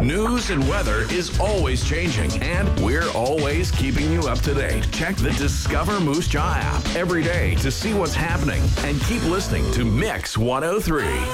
News and weather is always changing, and we're always keeping you up to date. Check the Discover Moose Jaw app every day to see what's happening, and keep listening to Mix 103.